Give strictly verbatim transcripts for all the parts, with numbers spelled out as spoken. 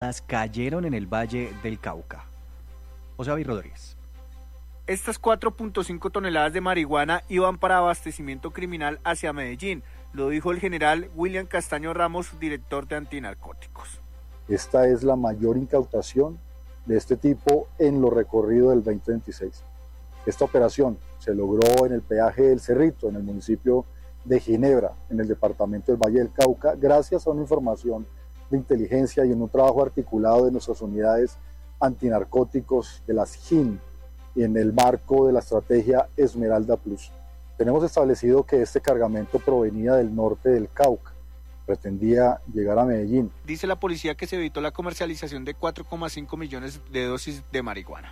cayeron en el Valle del Cauca. José David Rodríguez. Estas cuatro punto cinco toneladas de marihuana iban para abastecimiento criminal hacia Medellín, lo dijo el general William Castaño Ramos, director de antinarcóticos. Esta es la mayor incautación de este tipo en lo recorrido del veinte veintiséis. Esta operación se logró en el peaje del Cerrito, en el municipio de Ginebra, en el departamento del Valle del Cauca, gracias a una información de inteligencia y en un trabajo articulado de nuestras unidades antinarcóticos de las G I N y en el marco de la estrategia Esmeralda Plus. Tenemos establecido que este cargamento provenía del norte del Cauca, pretendía llegar a Medellín. Dice la policía que se evitó la comercialización de cuatro coma cinco millones de dosis de marihuana.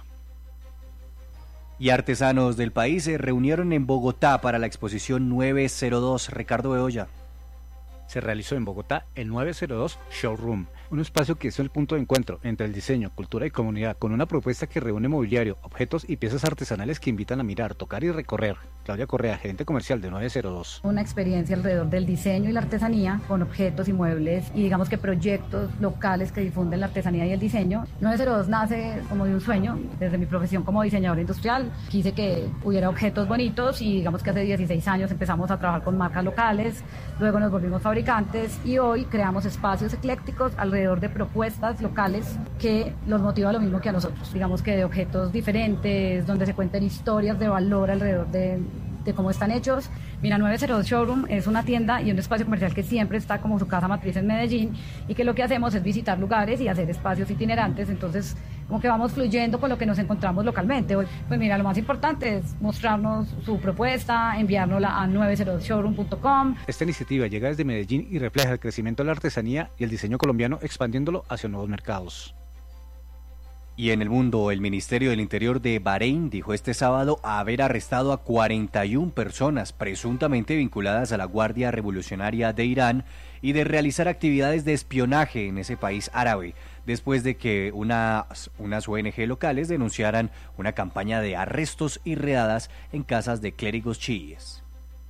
Y artesanos del país se reunieron en Bogotá para la exposición nueve cero dos. Ricardo Bedoya. Se realizó en Bogotá el nueve cero dos Showroom, un espacio que es el punto de encuentro entre el diseño, cultura y comunidad, con una propuesta que reúne mobiliario, objetos y piezas artesanales que invitan a mirar, tocar y recorrer. Claudia Correa, gerente comercial de nueve cero dos. Una experiencia alrededor del diseño y la artesanía, con objetos y muebles y digamos que proyectos locales que difunden la artesanía y el diseño. nueve cero dos nace como de un sueño. Desde mi profesión como diseñador industrial, quise que hubiera objetos bonitos y digamos que hace dieciséis años empezamos a trabajar con marcas locales, luego nos volvimos fabricantes y hoy creamos espacios eclécticos alrededor de propuestas locales que los motiva lo mismo que a nosotros, digamos que de objetos diferentes, donde se cuenten historias de valor alrededor de, de cómo están hechos. Mira, nueve cero dos Showroom es una tienda y un espacio comercial que siempre está como su casa matriz en Medellín y que lo que hacemos es visitar lugares y hacer espacios itinerantes, entonces como que vamos fluyendo con lo que nos encontramos localmente. Hoy, pues mira, lo más importante es mostrarnos su propuesta, enviárnosla a nueve cero dos showroom punto com. Esta iniciativa llega desde Medellín y refleja el crecimiento de la artesanía y el diseño colombiano, expandiéndolo hacia nuevos mercados. Y en el mundo, el Ministerio del Interior de Bahrein dijo este sábado haber arrestado a cuarenta y una personas presuntamente vinculadas a la Guardia Revolucionaria de Irán y de realizar actividades de espionaje en ese país árabe, después de que unas, unas O N G locales denunciaran una campaña de arrestos y redadas en casas de clérigos chiíes.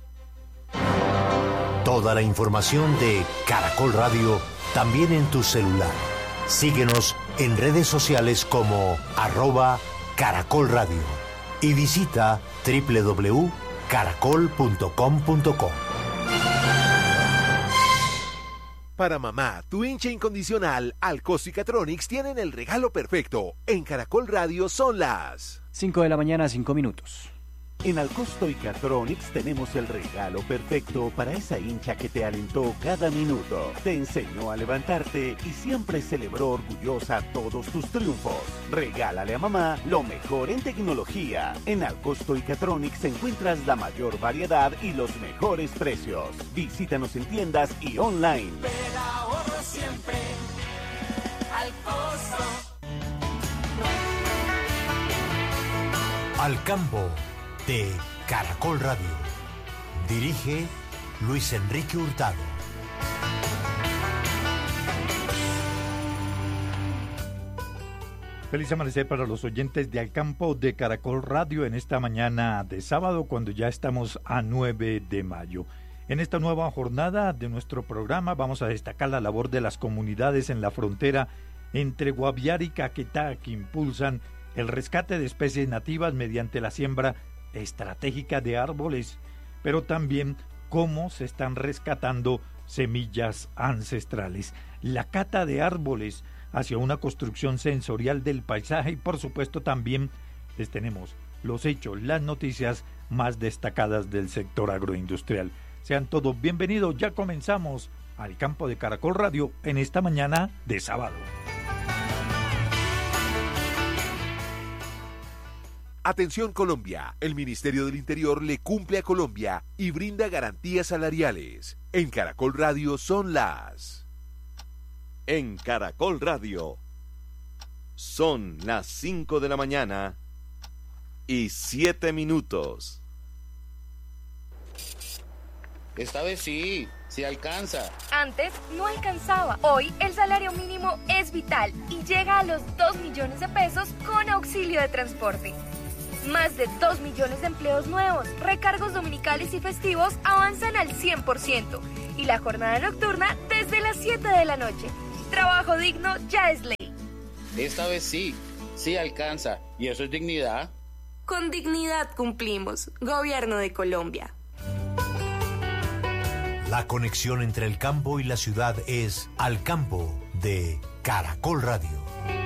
Toda la información de Caracol Radio también en tu celular. Síguenos en redes sociales como arroba Caracol Radio y visita doble u doble u doble u punto caracol punto com punto co. Para mamá, tu hincha incondicional, Alcosto y Catronics tienen el regalo perfecto. En Caracol Radio son las cinco de la mañana, cinco minutos. En Alcosto y Catronics tenemos el regalo perfecto para esa hincha que te alentó cada minuto, te enseñó a levantarte y siempre celebró orgullosa todos tus triunfos. Regálale a mamá lo mejor en tecnología. En Alcosto y Catronics encuentras la mayor variedad y los mejores precios. Visítanos en tiendas y online. Pero ahorro siempre al costo. Al campo de Caracol Radio. Dirige Luis Enrique Hurtado. Feliz amanecer para los oyentes de Al Campo de Caracol Radio en esta mañana de sábado, cuando ya estamos a nueve de mayo. En esta nueva jornada de nuestro programa vamos a destacar la labor de las comunidades en la frontera entre Guaviare y Caquetá, que impulsan el rescate de especies nativas mediante la siembra estratégica de árboles, pero también cómo se están rescatando semillas ancestrales, la cata de árboles hacia una construcción sensorial del paisaje y por supuesto también les tenemos los hechos, las noticias más destacadas del sector agroindustrial. Sean todos bienvenidos, ya comenzamos Al Campo de Caracol Radio en esta mañana de sábado. Atención Colombia, el Ministerio del Interior le cumple a Colombia y brinda garantías salariales. En Caracol Radio son las... En Caracol Radio son las cinco de la mañana y siete minutos. Esta vez sí, sí alcanza. Antes no alcanzaba. Hoy el salario mínimo es vital y llega a los dos millones de pesos con auxilio de transporte. Más de dos millones de empleos nuevos, recargos dominicales y festivos avanzan al cien por ciento y la jornada nocturna desde las siete de la noche. Trabajo digno ya es ley. Esta vez sí, sí alcanza. ¿Y eso es dignidad? Con dignidad cumplimos. Gobierno de Colombia. La conexión entre el campo y la ciudad es Al Campo de Caracol Radio.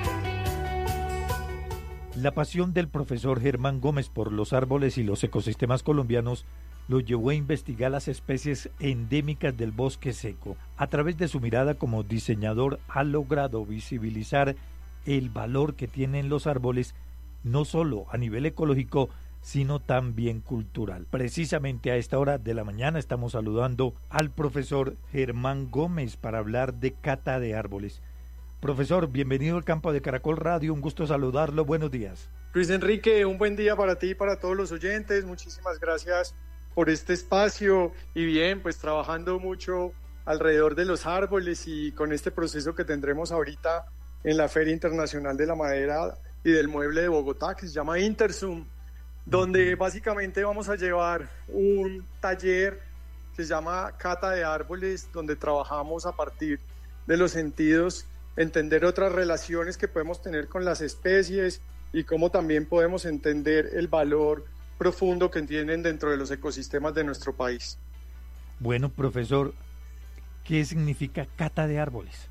La pasión del profesor Germán Gómez por los árboles y los ecosistemas colombianos lo llevó a investigar las especies endémicas del bosque seco. A través de su mirada como diseñador ha logrado visibilizar el valor que tienen los árboles, no solo a nivel ecológico, sino también cultural. Precisamente a esta hora de la mañana estamos saludando al profesor Germán Gómez para hablar de cata de árboles. Profesor, bienvenido al campo de Caracol Radio, un gusto saludarlo, buenos días. Luis Enrique, un buen día para ti y para todos los oyentes, muchísimas gracias por este espacio y bien, pues trabajando mucho alrededor de los árboles y con este proceso que tendremos ahorita en la Feria Internacional de la Madera y del Mueble de Bogotá, que se llama Intersum, donde básicamente vamos a llevar un taller que se llama Cata de Árboles, donde trabajamos a partir de los sentidos, entender otras relaciones que podemos tener con las especies y cómo también podemos entender el valor profundo que tienen dentro de los ecosistemas de nuestro país. Bueno, profesor, ¿qué significa cata de árboles?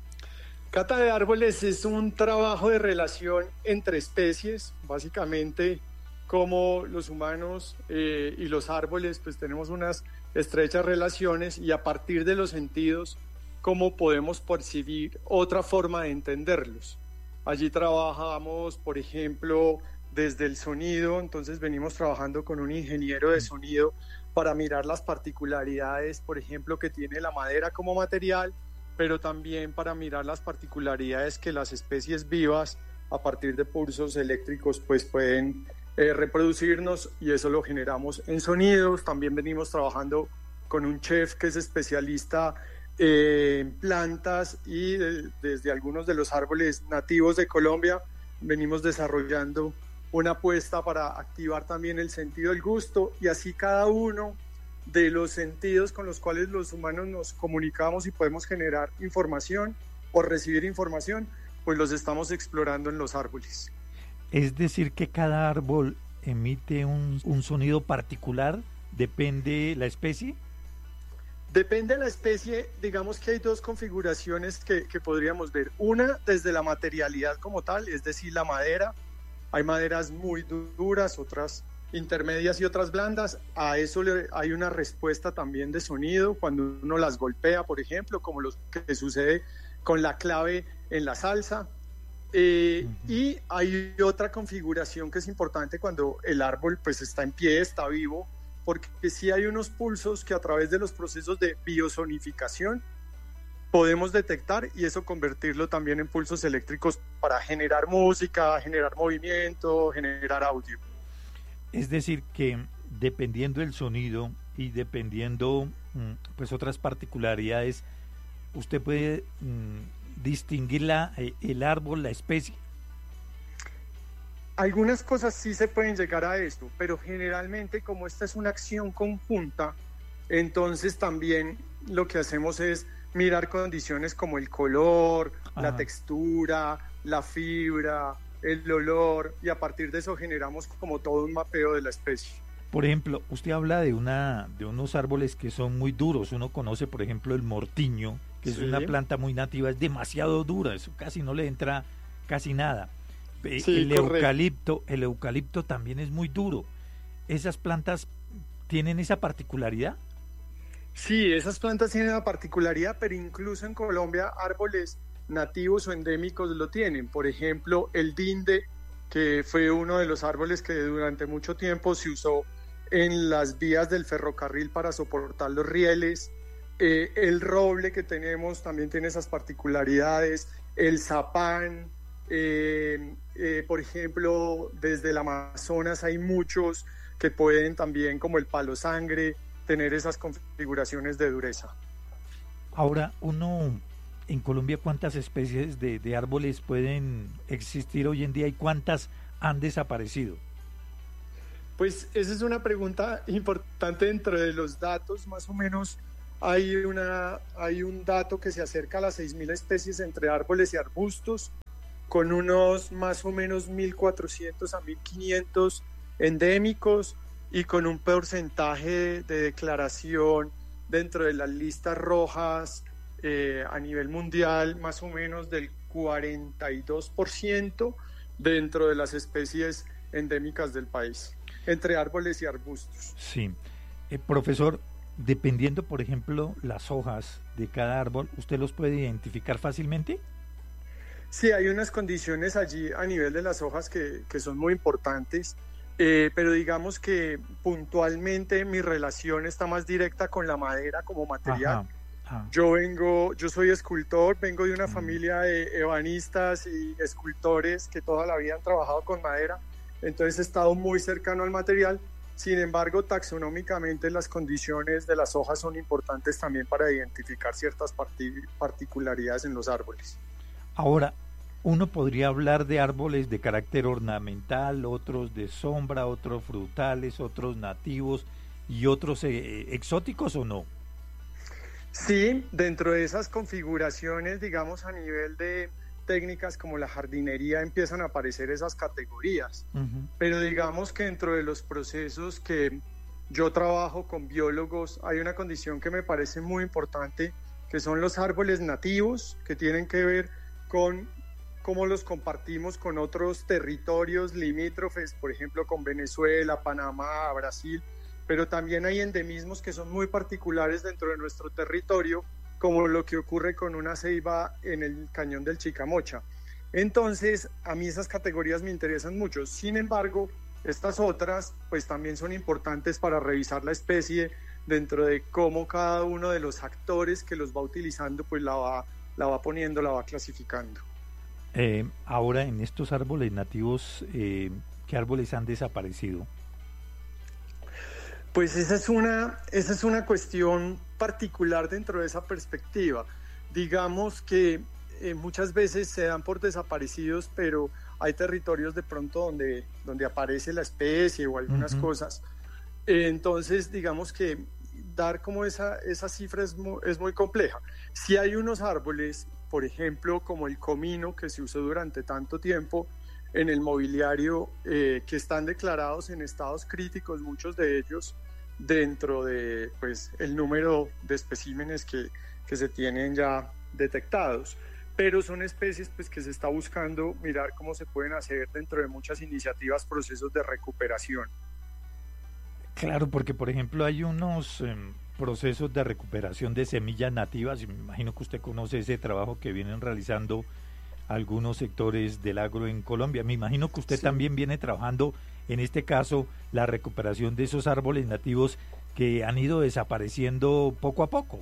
Cata de árboles es un trabajo de relación entre especies, básicamente como los humanos eh, y los árboles pues tenemos unas estrechas relaciones y a partir de los sentidos cómo podemos percibir otra forma de entenderlos. Allí trabajamos, por ejemplo, desde el sonido, entonces venimos trabajando con un ingeniero de sonido para mirar las particularidades, por ejemplo, que tiene la madera como material, pero también para mirar las particularidades que las especies vivas a partir de pulsos eléctricos pues pueden eh, reproducirnos y eso lo generamos en sonidos. También venimos trabajando con un chef que es especialista eh, en plantas y de, desde algunos de los árboles nativos de Colombia venimos desarrollando una apuesta para activar también el sentido del gusto y así cada uno de los sentidos con los cuales los humanos nos comunicamos y podemos generar información o recibir información, pues los estamos explorando en los árboles. Es decir, que cada árbol emite un, un sonido particular, ¿depende la especie? Depende de la especie, digamos que hay dos configuraciones que, que podríamos ver. Una, desde la materialidad como tal, es decir, la madera. Hay maderas muy duras, otras intermedias y otras blandas. A eso le, hay una respuesta también de sonido cuando uno las golpea, por ejemplo, como lo que sucede con la clave en la salsa. Eh, uh-huh. Y hay otra configuración que es importante cuando el árbol pues está en pie, está vivo, porque sí hay unos pulsos que a través de los procesos de biosonificación podemos detectar y eso convertirlo también en pulsos eléctricos para generar música, generar movimiento, generar audio. Es decir que dependiendo del sonido y dependiendo pues otras particularidades, usted puede mmm, distinguir la, el árbol, la especie. Algunas cosas sí se pueden llegar a esto, pero generalmente como esta es una acción conjunta, entonces también lo que hacemos es mirar condiciones como el color, Ajá. la textura, la fibra, el olor, y a partir de eso generamos como todo un mapeo de la especie. Por ejemplo, usted habla de una de unos árboles que son muy duros. Uno conoce, por ejemplo, el mortiño, que sí. es una planta muy nativa, es demasiado dura, eso casi no le entra casi nada. Sí, el correcto. eucalipto, el eucalipto también es muy duro. ¿Esas plantas tienen esa particularidad? Sí, esas plantas tienen la particularidad, pero incluso en Colombia árboles nativos o endémicos lo tienen. Por ejemplo, el dinde, que fue uno de los árboles que durante mucho tiempo se usó en las vías del ferrocarril para soportar los rieles. Eh, el roble que tenemos también tiene esas particularidades. El zapán, eh, eh, por ejemplo, desde el Amazonas hay muchos que pueden también, como el palo sangre, tener esas configuraciones de dureza. Ahora, uno en Colombia, ¿cuántas especies de, de árboles pueden existir hoy en día y cuántas han desaparecido? Pues esa es una pregunta importante dentro de los datos más o menos hay, una, hay un dato que se acerca a las seis mil especies entre árboles y arbustos, con unos más o menos mil cuatrocientos a mil quinientos endémicos y con un porcentaje de declaración dentro de las listas rojas eh, a nivel mundial más o menos del cuarenta y dos por ciento dentro de las especies endémicas del país, entre árboles y arbustos. Sí. Eh, profesor, dependiendo, por ejemplo, las hojas de cada árbol, ¿usted los puede identificar fácilmente? Sí, hay unas condiciones allí a nivel de las hojas que, que son muy importantes. Eh, pero digamos que puntualmente mi relación está más directa con la madera como material. Ajá, ajá. Yo vengo, yo soy escultor, vengo de una mm. familia de ebanistas y escultores que toda la vida han trabajado con madera, entonces he estado muy cercano al material. Sin embargo, taxonómicamente las condiciones de las hojas son importantes también para identificar ciertas partic- particularidades en los árboles. Ahora, uno podría hablar de árboles de carácter ornamental, otros de sombra, otros frutales, otros nativos y otros eh, exóticos, ¿o no? Sí, dentro de esas configuraciones, digamos, a nivel de técnicas como la jardinería empiezan a aparecer esas categorías, uh-huh. Pero digamos que dentro de los procesos que yo trabajo con biólogos hay una condición que me parece muy importante, que son los árboles nativos, que tienen que ver con cómo los compartimos con otros territorios limítrofes, por ejemplo con Venezuela, Panamá, Brasil, pero también hay endemismos que son muy particulares dentro de nuestro territorio, como lo que ocurre con una ceiba en el cañón del Chicamocha. Entonces, a mí esas categorías me interesan mucho. Sin embargo, estas otras pues también son importantes para revisar la especie dentro de cómo cada uno de los actores que los va utilizando pues la va, la va poniendo, la va clasificando. Eh, ahora, en estos árboles nativos, eh, ¿qué árboles han desaparecido? Pues esa es una, esa es una cuestión particular dentro de esa perspectiva. Digamos que eh, muchas veces se dan por desaparecidos, pero hay territorios de pronto donde, donde aparece la especie o algunas uh-huh. cosas. Eh, entonces, digamos que dar como esa, esa cifra es muy, es muy compleja. Si hay unos árboles, por ejemplo, como el comino, que se usó durante tanto tiempo en el mobiliario, eh, que están declarados en estados críticos, muchos de ellos, dentro de pues, el número de especímenes que, que se tienen ya detectados. Pero son especies pues, que se está buscando mirar cómo se pueden hacer dentro de muchas iniciativas, procesos de recuperación. Claro, porque por ejemplo hay unos eh, procesos de recuperación de semillas nativas, y me imagino que usted conoce ese trabajo que vienen realizando algunos sectores del agro en Colombia. Me imagino que usted sí. también viene trabajando, en este caso, la recuperación de esos árboles nativos que han ido desapareciendo poco a poco.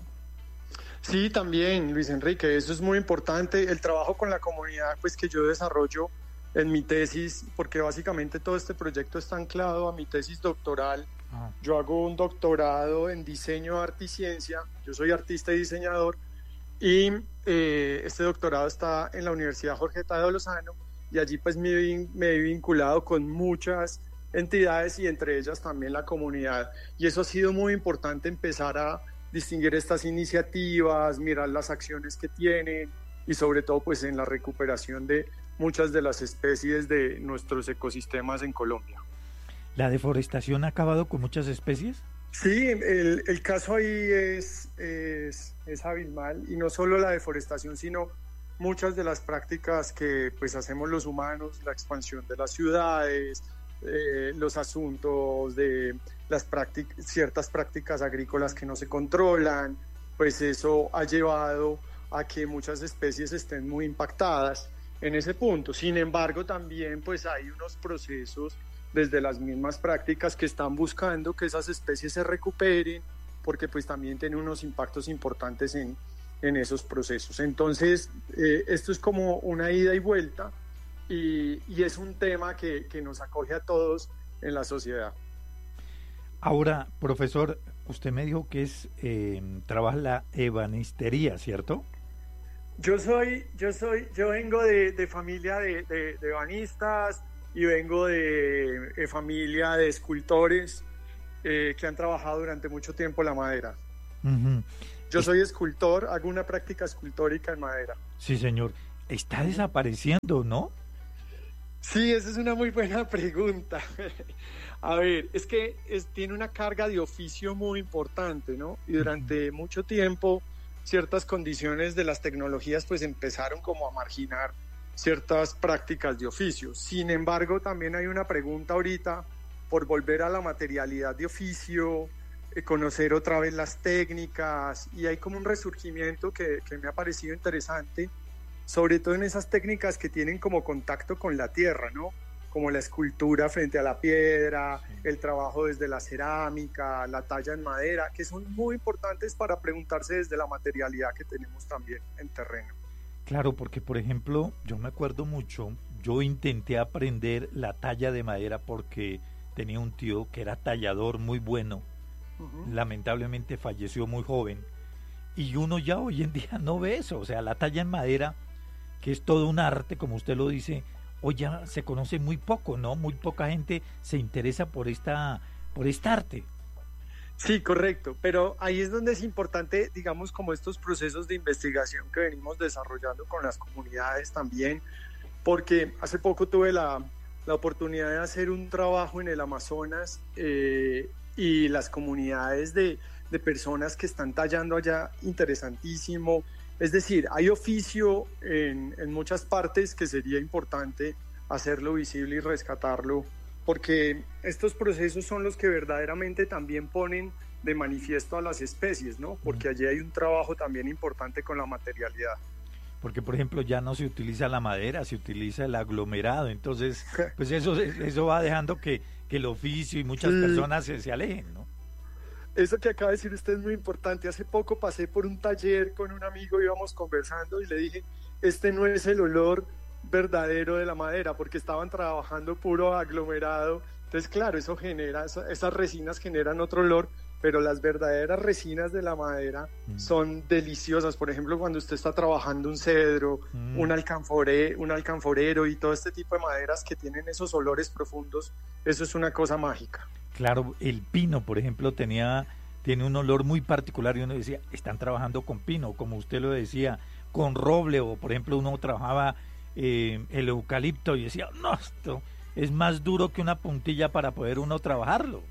Sí, también, Luis Enrique, eso es muy importante. El trabajo con la comunidad pues, que yo desarrollo en mi tesis, porque básicamente todo este proyecto está anclado a mi tesis doctoral. Ah. Yo hago un doctorado en diseño, arte y ciencia. Yo soy artista y diseñador. Y eh, este doctorado está en la Universidad Jorge Tadeo Lozano, y allí pues me, me he vinculado con muchas entidades y entre ellas también la comunidad, y eso ha sido muy importante, empezar a distinguir estas iniciativas, mirar las acciones que tienen y sobre todo pues en la recuperación de muchas de las especies de nuestros ecosistemas en Colombia. ¿La deforestación ha acabado con muchas especies? Sí, el, el caso ahí es, es, es abismal, y no solo la deforestación, sino muchas de las prácticas que pues hacemos los humanos, la expansión de las ciudades, eh, los asuntos de las práctic- ciertas prácticas agrícolas que no se controlan, pues eso ha llevado a que muchas especies estén muy impactadas en ese punto. Sin embargo, también pues hay unos procesos desde las mismas prácticas que están buscando que esas especies se recuperen, porque pues también tienen unos impactos importantes en, en esos procesos. Entonces, eh, esto es como una ida y vuelta, y, y es un tema que, que nos acoge a todos en la sociedad. Ahora, profesor, usted me dijo que es eh, trabaja la ebanistería, ¿cierto? Yo soy, yo soy, yo vengo de, de familia de, de, de ebanistas, y vengo de, de familia de escultores eh, que han trabajado durante mucho tiempo la madera. Uh-huh. Yo soy escultor, hago una práctica escultórica en madera. Sí, señor. Está desapareciendo, ¿no? Sí, esa es una muy buena pregunta. A ver, es que es, tiene una carga de oficio muy importante, ¿no? Y durante mucho tiempo ciertas condiciones de las tecnologías pues empezaron como a marginar ciertas prácticas de oficio. Sin embargo, también hay una pregunta ahorita por volver a la materialidad de oficio, eh, conocer otra vez las técnicas, y hay como un resurgimiento que, que me ha parecido interesante, sobre todo en esas técnicas que tienen como contacto con la tierra, ¿no? Como la escultura frente a la piedra, el trabajo desde la cerámica, la talla en madera, que son muy importantes para preguntarse desde la materialidad que tenemos también en terreno. Claro, porque por ejemplo, yo me acuerdo mucho, yo intenté aprender la talla de madera porque tenía un tío que era tallador muy bueno, uh-huh. Lamentablemente falleció muy joven, y uno ya hoy en día no ve eso, o sea, la talla en madera, que es todo un arte, como usted lo dice, hoy ya se conoce muy poco, ¿no? Muy poca gente se interesa por esta, por esta arte. Sí, correcto, pero ahí es donde es importante, digamos, como estos procesos de investigación que venimos desarrollando con las comunidades también, porque hace poco tuve la, la oportunidad de hacer un trabajo en el Amazonas eh, y las comunidades de, de personas que están tallando allá, interesantísimo. Es decir, hay oficio en, en muchas partes que sería importante hacerlo visible y rescatarlo, porque estos procesos son los que verdaderamente también ponen de manifiesto a las especies, ¿no? Porque allí hay un trabajo también importante con la materialidad. Porque, por ejemplo, ya no se utiliza la madera, se utiliza el aglomerado, entonces, pues eso, eso va dejando que, que el oficio y muchas sí. personas se, se alejen, ¿no? Eso que acaba de decir usted es muy importante. Hace poco pasé por un taller con un amigo, íbamos conversando y le dije, este no es el olor verdadero de la madera, porque estaban trabajando puro aglomerado. Entonces, claro, eso genera, esas resinas generan otro olor, pero las verdaderas resinas de la madera mm. son deliciosas. Por ejemplo, cuando usted está trabajando un cedro, mm. un, alcanfore, un alcanforero y todo este tipo de maderas que tienen esos olores profundos, eso es una cosa mágica. Claro, el pino, por ejemplo, tenía tiene un olor muy particular y uno decía, están trabajando con pino, como usted lo decía, con roble, o por ejemplo uno trabajaba eh, el eucalipto y decía, no, esto es más duro que una puntilla para poder uno trabajarlo.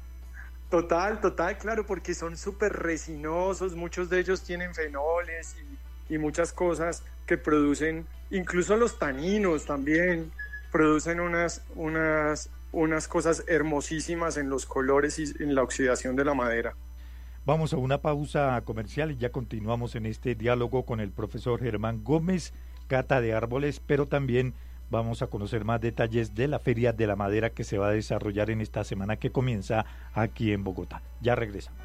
Total, total, claro, porque son súper resinosos, muchos de ellos tienen fenoles y, y muchas cosas que producen, incluso los taninos también, producen unas, unas, unas cosas hermosísimas en los colores y en la oxidación de la madera. Vamos a una pausa comercial y ya continuamos en este diálogo con el profesor Germán Gómez, cata de árboles, pero también vamos a conocer más detalles de la Feria de la Madera que se va a desarrollar en esta semana que comienza aquí en Bogotá. Ya regresamos.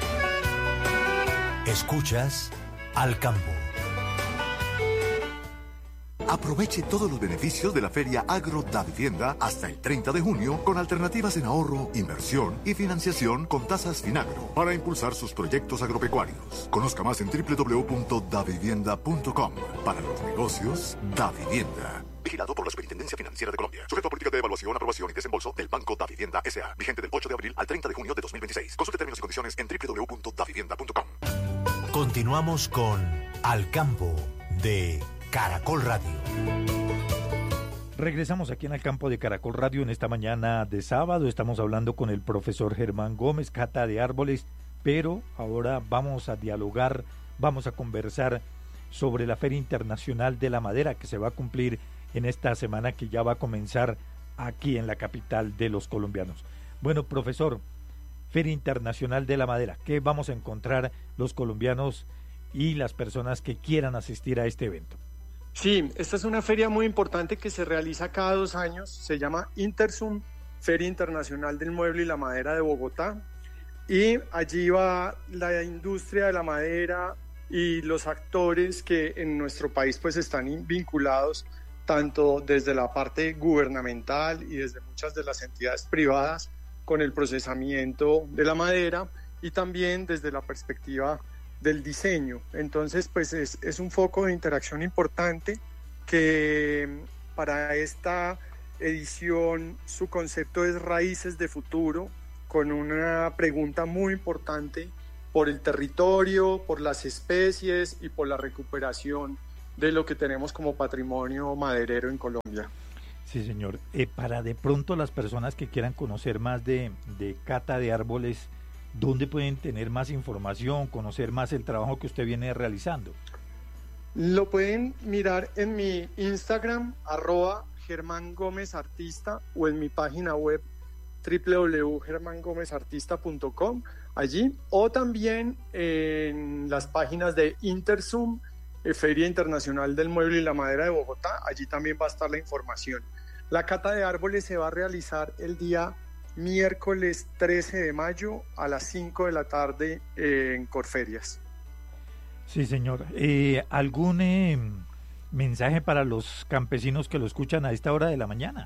Escuchas Al Campo. Aproveche todos los beneficios de la Feria Agro Davivienda hasta el treinta de junio con alternativas en ahorro, inversión y financiación con tasas Finagro para impulsar sus proyectos agropecuarios. Conozca más en doble u doble u doble u punto davivienda punto com. Para los negocios, Davivienda. Vigilado por la Superintendencia Financiera de Colombia. Sujeto a política de evaluación, aprobación y desembolso del Banco Davivienda S A. Vigente del ocho de abril al treinta de junio de dos mil veintiséis. Consulte términos y condiciones en doble u doble u doble u punto davivienda punto com. Continuamos con Al Campo de Caracol Radio. Regresamos aquí en Al Campo de Caracol Radio en esta mañana de sábado. Estamos hablando con el profesor Germán Gómez, cata de árboles, pero ahora vamos a dialogar, vamos a conversar sobre la Feria Internacional de la Madera que se va a cumplir en esta semana, que ya va a comenzar aquí en la capital de los colombianos. Bueno, profesor, Feria Internacional de la Madera, ¿qué vamos a encontrar los colombianos y las personas que quieran asistir a este evento? Sí, esta es una feria muy importante que se realiza cada dos años, se llama Intersum, Feria Internacional del Mueble y la Madera de Bogotá, y allí va la industria de la madera y los actores que en nuestro país pues están vinculados tanto desde la parte gubernamental y desde muchas de las entidades privadas con el procesamiento de la madera y también desde la perspectiva del diseño. Entonces pues es, es un foco de interacción importante que para esta edición su concepto es Raíces de Futuro, con una pregunta muy importante por el territorio, por las especies y por la recuperación de lo que tenemos como patrimonio maderero en Colombia. Sí, señor. Eh, para de pronto las personas que quieran conocer más de, de cata de árboles, ¿dónde pueden tener más información, conocer más el trabajo que usted viene realizando? Lo pueden mirar en mi Instagram, arroba Germán Gómez Artista, o en mi página web doble u doble u doble u punto germán gómez artista punto com, allí, o también en las páginas de Intersum, Feria Internacional del Mueble y la Madera de Bogotá. Allí también va a estar la información. La cata de árboles se va a realizar el día miércoles trece de mayo a las cinco de la tarde eh, en Corferias. Sí, señor. Eh, ¿Algún eh, mensaje para los campesinos que lo escuchan a esta hora de la mañana?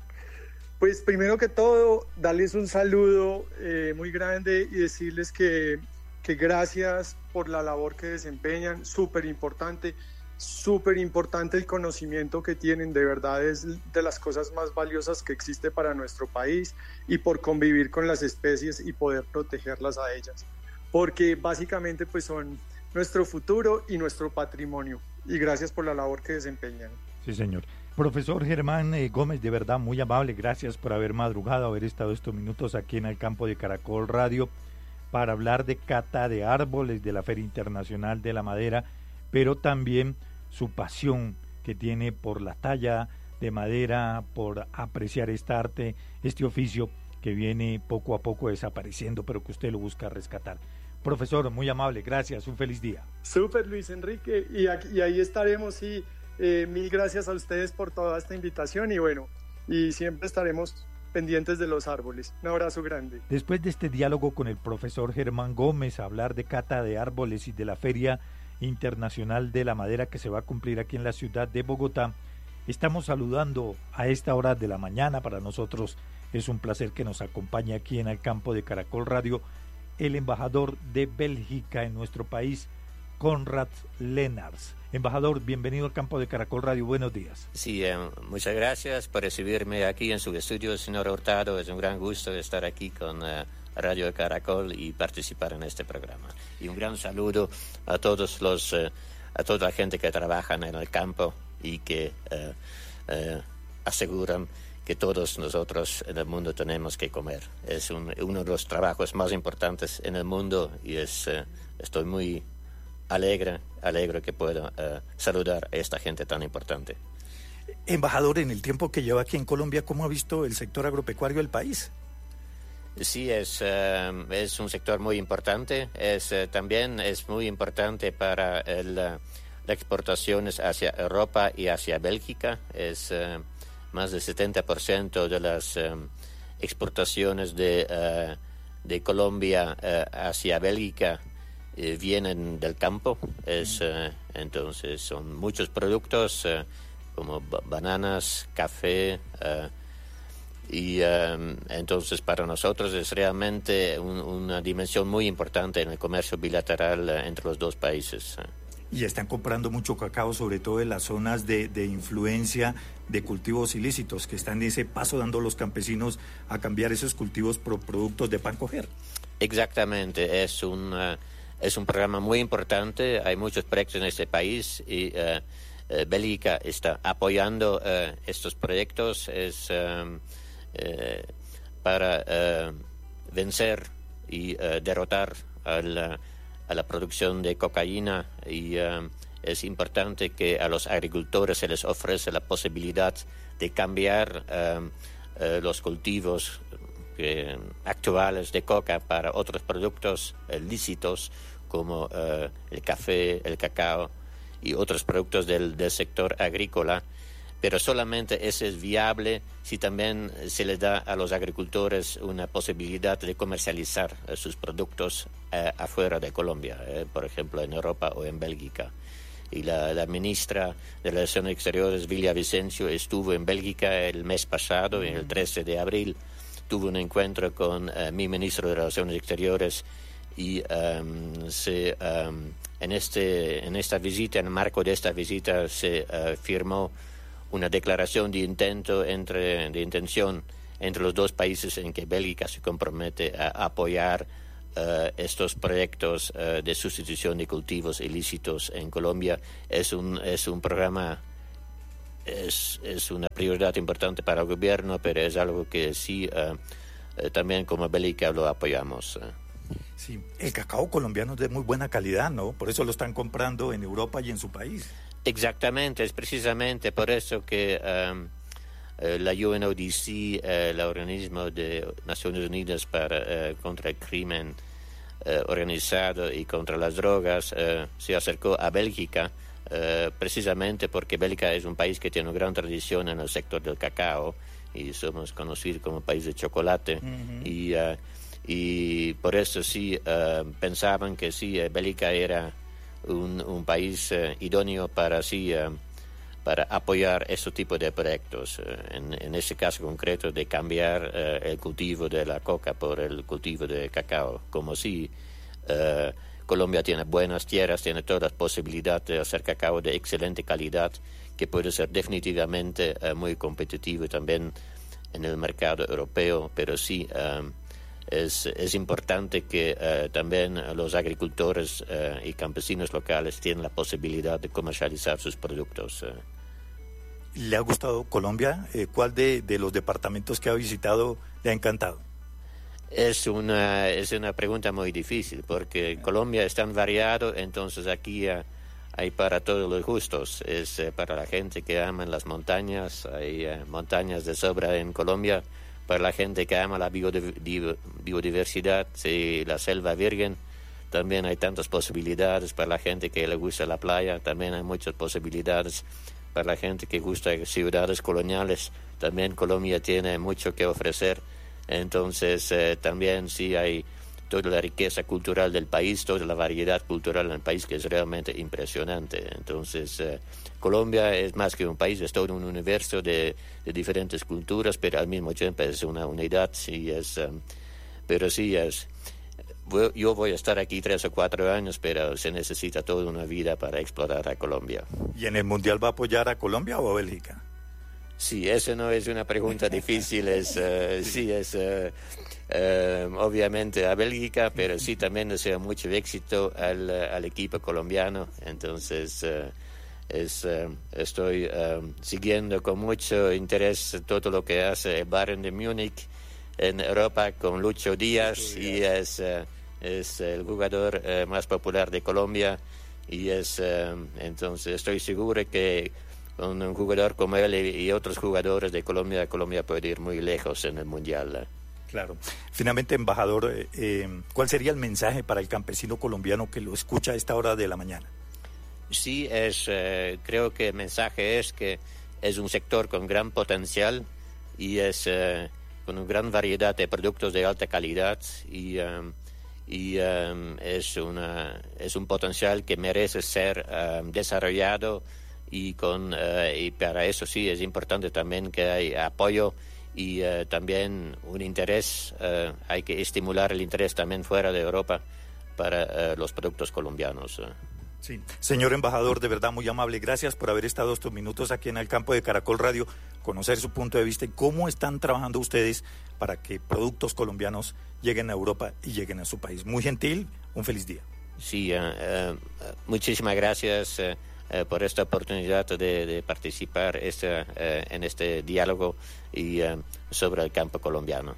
Pues primero que todo, darles un saludo eh, muy grande y decirles que, que gracias por la labor que desempeñan, súper importante, súper importante el conocimiento que tienen, de verdad es de las cosas más valiosas que existe para nuestro país, y por convivir con las especies y poder protegerlas a ellas, porque básicamente pues son nuestro futuro y nuestro patrimonio, y gracias por la labor que desempeñan. Sí, señor. Profesor Germán eh, Gómez, de verdad muy amable, gracias por haber madrugado, haber estado estos minutos aquí en el campo de Caracol Radio para hablar de cata de árboles, de la Feria Internacional de la Madera, pero también su pasión que tiene por la talla de madera, por apreciar esta arte, este oficio que viene poco a poco desapareciendo, pero que usted lo busca rescatar. Profesor, muy amable, gracias, un feliz día. Súper, Luis Enrique, y, aquí, y ahí estaremos, y eh, mil gracias a ustedes por toda esta invitación, y bueno, y siempre estaremos pendientes de los árboles. Un abrazo grande. Después de este diálogo con el profesor Germán Gómez, a hablar de cata de árboles y de la Feria Internacional de la Madera que se va a cumplir aquí en la ciudad de Bogotá, estamos saludando a esta hora de la mañana. Para nosotros es un placer que nos acompañe aquí en el campo de Caracol Radio el embajador de Bélgica en nuestro país, Konrad Lennartz. Embajador, bienvenido al campo de Caracol Radio, buenos días. Sí, eh, muchas gracias por recibirme aquí en su estudio, señor Hurtado. Es un gran gusto estar aquí con eh, Radio de Caracol y participar en este programa. Y un gran saludo a todos los, eh, a toda la gente que trabaja en el campo y que eh, eh, aseguran que todos nosotros en el mundo tenemos que comer. Es un, uno de los trabajos más importantes en el mundo, y es, eh, estoy muy alegre, alegre que pueda uh, saludar a esta gente tan importante. Embajador, en el tiempo que lleva aquí en Colombia, ¿cómo ha visto el sector agropecuario del país? Sí, es, uh, es un sector muy importante. Es, uh, también es muy importante para el, uh, las exportaciones hacia Europa y hacia Bélgica. Es uh, más del setenta por ciento de las um, exportaciones de, uh, de Colombia uh, hacia Bélgica Eh, vienen del campo. Es, eh, entonces son muchos productos eh, como b- bananas, café, eh, y eh, entonces para nosotros es realmente un, una dimensión muy importante en el comercio bilateral eh, entre los dos países. Y están comprando mucho cacao, sobre todo en las zonas de, de influencia de cultivos ilícitos, que están en ese paso dando los campesinos a cambiar esos cultivos por productos de pan coger. Exactamente, es un... Uh, Es un programa muy importante, hay muchos proyectos en este país, y uh, uh, Bélgica está apoyando uh, estos proyectos es, um, uh, para uh, vencer y uh, derrotar a la, a la producción de cocaína, y uh, es importante que a los agricultores se les ofrece la posibilidad de cambiar uh, uh, los cultivos que, actuales de coca para otros productos eh, lícitos como eh, el café, el cacao y otros productos del, del sector agrícola, pero solamente eso es viable si también se le da a los agricultores una posibilidad de comercializar eh, sus productos eh, afuera de Colombia, eh, por ejemplo en Europa o en Bélgica. Y la, la ministra de Relaciones Exteriores, Villavicencio, estuvo en Bélgica el mes pasado, el trece de abril, tuvo un encuentro con uh, mi ministro de Relaciones Exteriores, y um, se, um, en, este, en esta visita, en el marco de esta visita, se uh, firmó una declaración de intento entre, de intención entre los dos países, en que Bélgica se compromete a apoyar uh, estos proyectos uh, de sustitución de cultivos ilícitos en Colombia es un, es un programa, es, es una prioridad importante para el gobierno, pero es algo que sí, uh, uh, también como Bélgica lo apoyamos. Uh. Sí, el cacao colombiano es de muy buena calidad, ¿no? Por eso lo están comprando en Europa y en su país. Exactamente, es precisamente por eso que um, uh, la U N O D C, uh, el organismo de Naciones Unidas para, uh, contra el crimen uh, organizado y contra las drogas, uh, se acercó a Bélgica, uh, precisamente porque Bélgica es un país que tiene una gran tradición en el sector del cacao y somos conocidos como país de chocolate. Uh-huh. y, uh, y por eso sí uh, pensaban que sí, uh, Bélgica era Un, un país uh, idóneo para sí uh, para apoyar este tipo de proyectos, uh, en, en este caso concreto de cambiar uh, el cultivo de la coca por el cultivo de cacao. Como si uh, Colombia tiene buenas tierras, tiene todas las posibilidades de hacer cacao de excelente calidad, que puede ser definitivamente uh, muy competitivo también en el mercado europeo, pero sí uh, Es, es importante que uh, también los agricultores uh, y campesinos locales tienen la posibilidad de comercializar sus productos. Uh. ¿Le ha gustado Colombia? Eh, ¿Cuál de, de los departamentos que ha visitado le ha encantado? Es una, es una pregunta muy difícil porque Colombia es tan variado, entonces aquí uh, hay para todos los gustos. Es uh, para la gente que ama las montañas, hay uh, montañas de sobra en Colombia. Para la gente que ama la biodiversidad y la selva virgen, también hay tantas posibilidades. Para la gente que le gusta la playa, también hay muchas posibilidades. Para la gente que gusta ciudades coloniales, también Colombia tiene mucho que ofrecer. Entonces, eh, también sí hay toda la riqueza cultural del país, toda la variedad cultural del país que es realmente impresionante. Entonces, eh, Colombia es más que un país, es todo un universo de, de diferentes culturas, pero al mismo tiempo es una unidad. Sí, es, um, pero sí, es, yo voy a estar aquí tres o cuatro años, pero se necesita toda una vida para explorar a Colombia. ¿Y en el Mundial va a apoyar a Colombia o a Bélgica? Sí, eso no es una pregunta difícil, es, uh, sí, es uh, uh, obviamente a Bélgica, pero sí también deseo mucho éxito al, al equipo colombiano. Entonces, uh, es, uh, estoy uh, siguiendo con mucho interés todo lo que hace el Bayern de Múnich en Europa con Lucho Díaz, y es, uh, es el jugador uh, más popular de Colombia, y es uh, entonces estoy seguro que con un jugador como él y otros jugadores de Colombia, Colombia puede ir muy lejos en el Mundial. Claro. Finalmente, embajador, eh, ¿cuál sería el mensaje para el campesino colombiano que lo escucha a esta hora de la mañana? Sí, es, eh, creo que el mensaje es que es un sector con gran potencial y es eh, con una gran variedad de productos de alta calidad, y, um, y um, es, una, es un potencial que merece ser um, desarrollado. Y, con, uh, y para eso sí es importante también que hay apoyo y uh, también un interés, uh, hay que estimular el interés también fuera de Europa para uh, los productos colombianos. Sí. Señor embajador, de verdad muy amable, gracias por haber estado estos minutos aquí en el campo de Caracol Radio, conocer su punto de vista y cómo están trabajando ustedes para que productos colombianos lleguen a Europa y lleguen a su país. Muy gentil, un feliz día. Sí, uh, uh, muchísimas gracias. Uh, Uh, por esta oportunidad de, de participar este, uh, en este diálogo y uh, sobre el campo colombiano.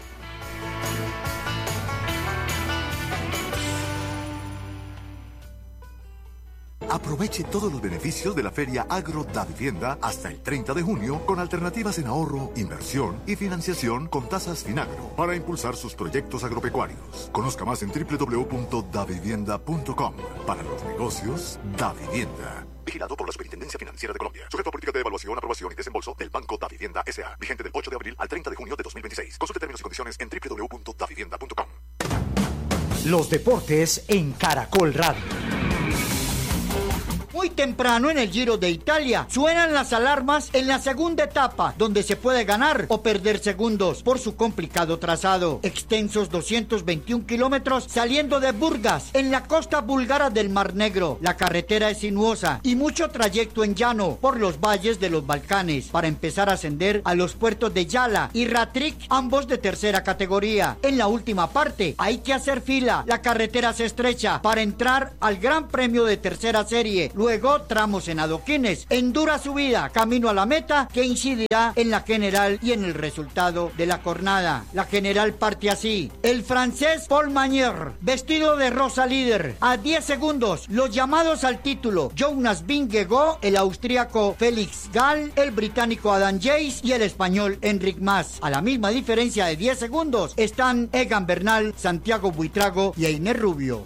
Aproveche todos los beneficios de la Feria Agro da Vivienda hasta el treinta de junio con alternativas en ahorro, inversión y financiación con tasas Finagro para impulsar sus proyectos agropecuarios. Conozca más en doble u doble u doble u punto davivienda punto com. Para los negocios, Da Vivienda. Vigilado por la Superintendencia Financiera de Colombia. Sujeto a política de evaluación, aprobación y desembolso del Banco Da Vivienda S A. Vigente del ocho de abril al treinta de junio de dos mil veintiséis. Consulte términos y condiciones en doble u doble u doble u punto davivienda punto com. Los deportes en Caracol Radio. Muy temprano en el Giro de Italia suenan las alarmas en la segunda etapa, donde se puede ganar o perder segundos por su complicado trazado. Extensos doscientos veintiún kilómetros saliendo de Burgas, en la costa búlgara del Mar Negro. La carretera es sinuosa y mucho trayecto en llano por los valles de los Balcanes, para empezar a ascender a los puertos de Yala y Ratrik, ambos de tercera categoría. En la última parte hay que hacer fila, la carretera se estrecha para entrar al Gran Premio de tercera serie, luego tramos en adoquines, en dura subida camino a la meta que incidirá en la general y en el resultado de la jornada. La general parte así: el francés Paul Magnier, vestido de rosa líder, a diez segundos los llamados al título Jonas Vingegaard, el austríaco Felix Gall, el británico Adam Yates y el español Enric Mas. A la misma diferencia de diez segundos están Egan Bernal, Santiago Buitrago y Einer Rubio.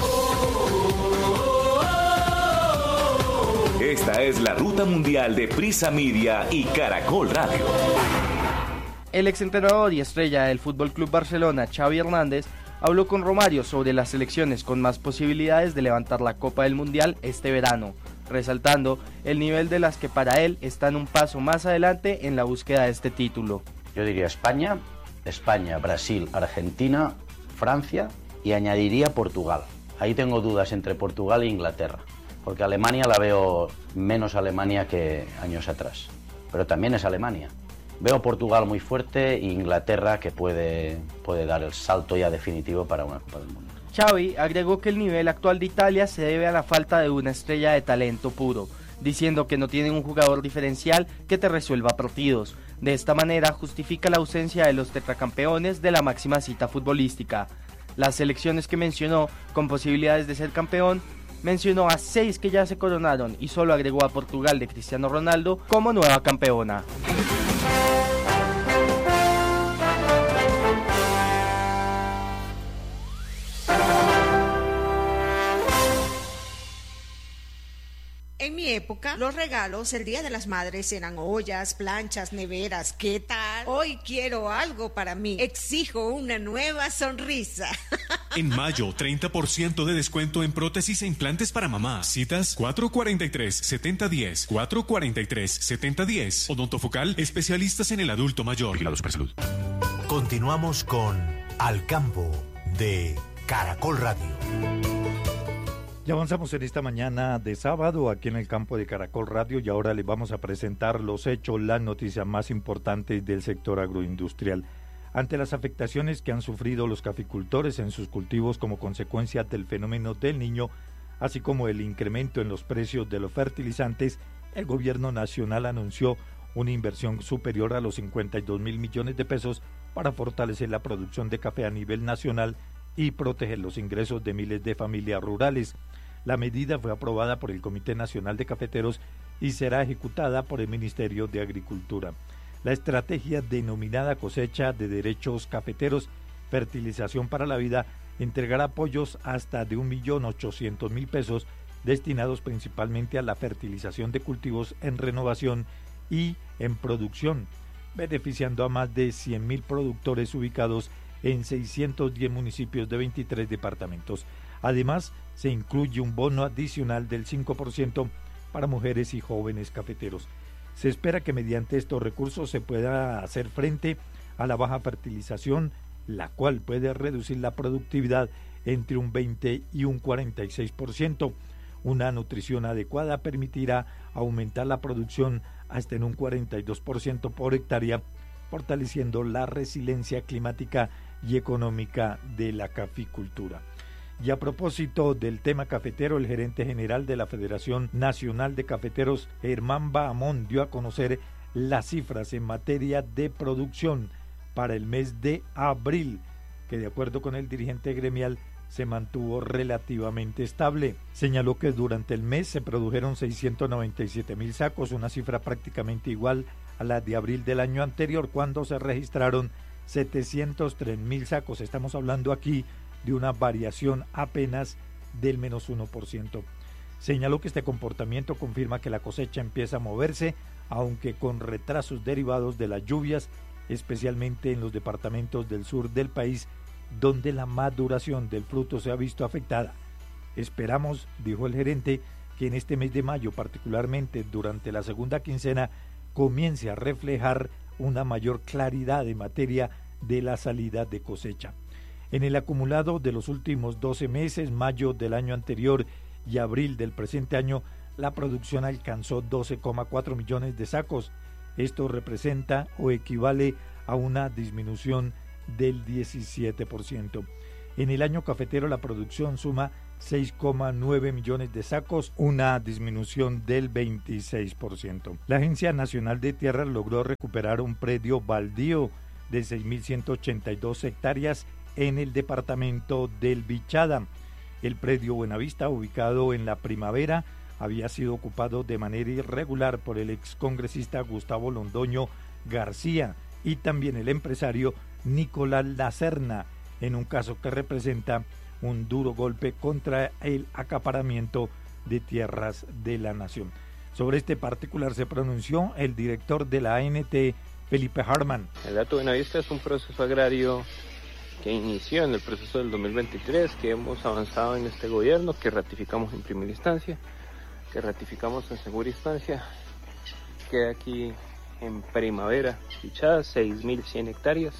Esta es la ruta mundial de Prisa Media y Caracol Radio. El exentrenador y estrella del F C Barcelona, Xavi Hernández, habló con Romario sobre las selecciones con más posibilidades de levantar la Copa del Mundial este verano, resaltando el nivel de las que para él están un paso más adelante en la búsqueda de este título. Yo diría España, España, Brasil, Argentina, Francia y añadiría Portugal. Ahí tengo dudas entre Portugal e Inglaterra, porque Alemania la veo menos Alemania que años atrás, pero también es Alemania. Veo Portugal muy fuerte e Inglaterra que puede, puede dar el salto ya definitivo para una Copa del Mundo. Xavi agregó que el nivel actual de Italia se debe a la falta de una estrella de talento puro, diciendo que no tienen un jugador diferencial que te resuelva partidos. De esta manera justifica la ausencia de los tetracampeones de la máxima cita futbolística. Las selecciones que mencionó con posibilidades de ser campeón, mencionó a seis que ya se coronaron y solo agregó a Portugal de Cristiano Ronaldo como nueva campeona. En mi época, los regalos el Día de las Madres eran ollas, planchas, neveras. ¿Qué tal? Hoy quiero algo para mí. Exijo una nueva sonrisa. En mayo, treinta por ciento de descuento en prótesis e implantes para mamá. Citas cuatro cuarenta y tres, setenta diez, cuatro cuarenta y tres, setenta diez. Odontofocal, especialistas en el adulto mayor. Vigilados por salud. Continuamos con Al Campo de Caracol Radio. Ya avanzamos en esta mañana de sábado aquí en el campo de Caracol Radio y ahora les vamos a presentar los hechos, las noticias más importantes del sector agroindustrial. Ante las afectaciones que han sufrido los caficultores en sus cultivos como consecuencia del fenómeno del Niño, así como el incremento en los precios de los fertilizantes, el gobierno nacional anunció una inversión superior a los cincuenta y dos mil millones de pesos para fortalecer la producción de café a nivel nacional y proteger los ingresos de miles de familias rurales. La medida fue aprobada por el Comité Nacional de Cafeteros y será ejecutada por el Ministerio de Agricultura. La estrategia denominada Cosecha de Derechos Cafeteros, Fertilización para la Vida, entregará apoyos hasta de un millón ochocientos mil pesos destinados principalmente a la fertilización de cultivos en renovación y en producción, beneficiando a más de cien mil productores ubicados en seiscientos diez municipios de veintitrés departamentos. Además, se incluye un bono adicional del cinco por ciento para mujeres y jóvenes cafeteros. Se espera que mediante estos recursos se pueda hacer frente a la baja fertilización, la cual puede reducir la productividad entre un veinte y un cuarenta y seis por ciento. Una nutrición adecuada permitirá aumentar la producción hasta en un cuarenta y dos por ciento por hectárea, fortaleciendo la resiliencia climática y económica de la caficultura. Y a propósito del tema cafetero, el gerente general de la Federación Nacional de Cafeteros, Germán Bahamón, dio a conocer las cifras en materia de producción para el mes de abril, que de acuerdo con el dirigente gremial se mantuvo relativamente estable. Señaló que durante el mes se produjeron seiscientos noventa y siete mil sacos, una cifra prácticamente igual a la de abril del año anterior, cuando se registraron setecientos tres mil sacos. Estamos hablando aquí de una variación apenas del menos uno por ciento. Señaló que este comportamiento confirma que la cosecha empieza a moverse, aunque con retrasos derivados de las lluvias, especialmente en los departamentos del sur del país, donde la maduración del fruto se ha visto afectada. Esperamos, dijo el gerente, que en este mes de mayo, particularmente durante la segunda quincena, comience a reflejar una mayor claridad en materia de la salida de cosecha. En el acumulado de los últimos doce meses, mayo del año anterior y abril del presente año, la producción alcanzó doce coma cuatro millones de sacos. Esto representa o equivale a una disminución del diecisiete por ciento. En el año cafetero la producción suma seis coma nueve millones de sacos, una disminución del veintiséis por ciento. La Agencia Nacional de Tierras logró recuperar un predio baldío de seis mil ciento ochenta y dos hectáreas en el departamento del Bichada. El predio Buenavista, ubicado en la Primavera, había sido ocupado de manera irregular por el excongresista Gustavo Londoño García y también el empresario Nicolás Lacerna, en un caso que representa un duro golpe contra el acaparamiento de tierras de la nación. Sobre este particular se pronunció el director de la A N T, Felipe Harman. El Hato Buenavista es un proceso agrario que inició en el proceso del dos mil veintitrés, que hemos avanzado en este gobierno, que ratificamos en primera instancia, que ratificamos en segunda instancia. Queda aquí en Primavera, Bichada, seis mil cien hectáreas.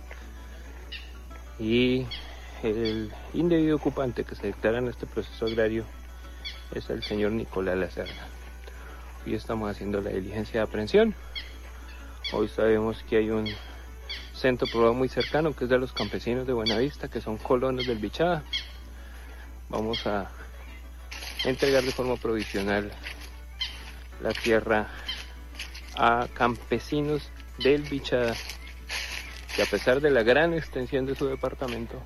Y el indebido ocupante que se declara en este proceso agrario es el señor Nicolás Lacerna. Hoy estamos haciendo la diligencia de aprehensión. Hoy sabemos que hay un centro probado muy cercano que es de los campesinos de Buenavista, que son colonos del Bichada. Vamos a entregar de forma provisional la tierra a campesinos del Bichada, que a pesar de la gran extensión de su departamento,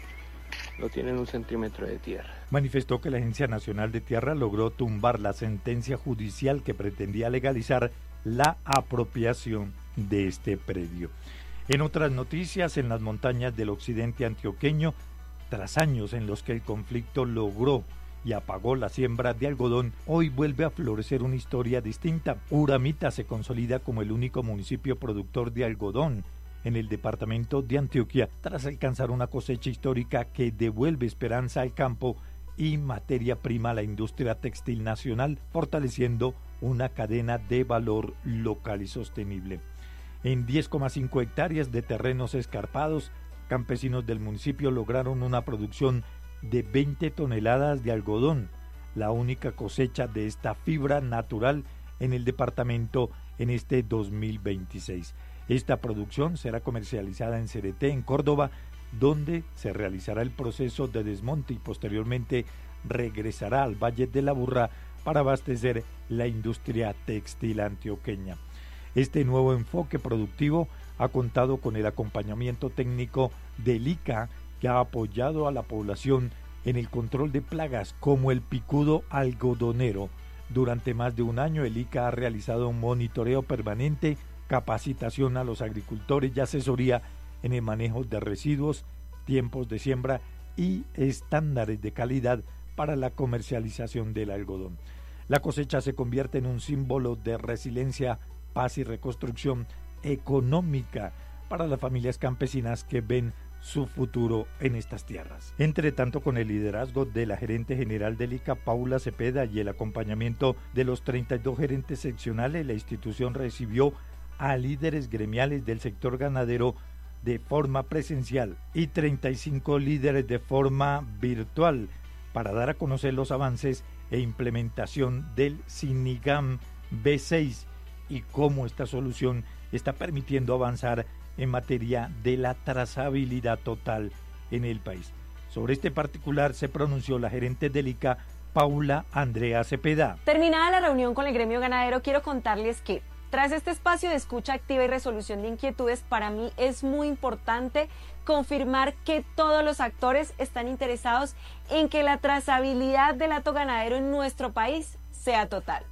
no tienen un centímetro de tierra. Manifestó que la Agencia Nacional de Tierra logró tumbar la sentencia judicial que pretendía legalizar la apropiación de este predio. En otras noticias, en las montañas del occidente antioqueño, tras años en los que el conflicto logró y apagó la siembra de algodón, hoy vuelve a florecer una historia distinta. Uramita se consolida como el único municipio productor de algodón en el departamento de Antioquia, tras alcanzar una cosecha histórica que devuelve esperanza al campo y materia prima a la industria textil nacional, fortaleciendo una cadena de valor local y sostenible. En diez coma cinco hectáreas de terrenos escarpados, campesinos del municipio lograron una producción de veinte toneladas de algodón, la única cosecha de esta fibra natural en el departamento en este dos mil veintiséis. Esta producción será comercializada en Cereté, en Córdoba, donde se realizará el proceso de desmonte y posteriormente regresará al Valle de la Burra para abastecer la industria textil antioqueña. Este nuevo enfoque productivo ha contado con el acompañamiento técnico del I C A, que ha apoyado a la población en el control de plagas como el picudo algodonero. Durante más de un año el I C A ha realizado un monitoreo permanente, capacitación a los agricultores y asesoría en el manejo de residuos, tiempos de siembra y estándares de calidad para la comercialización del algodón. La cosecha se convierte en un símbolo de resiliencia, paz y reconstrucción económica para las familias campesinas que ven su futuro en estas tierras. Entre tanto, con el liderazgo de la gerente general del I C A, Paula Cepeda, y el acompañamiento de los treinta y dos gerentes seccionales, la institución recibió a líderes gremiales del sector ganadero de forma presencial y treinta y cinco líderes de forma virtual para dar a conocer los avances e implementación del SINIGAM B seis y cómo esta solución está permitiendo avanzar en materia de la trazabilidad total en el país. Sobre este particular se pronunció la gerente del I C A, Paula Andrea Cepeda. Terminada la reunión con el gremio ganadero, quiero contarles que tras este espacio de escucha activa y resolución de inquietudes, para mí es muy importante confirmar que todos los actores están interesados en que la trazabilidad del hato ganadero en nuestro país sea total.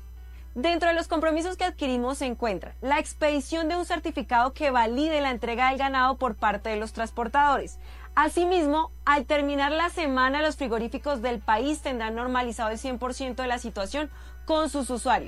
Dentro de los compromisos que adquirimos se encuentra la expedición de un certificado que valide la entrega del ganado por parte de los transportadores. Asimismo, al terminar la semana, los frigoríficos del país tendrán normalizado el cien por ciento de la situación con sus usuarios.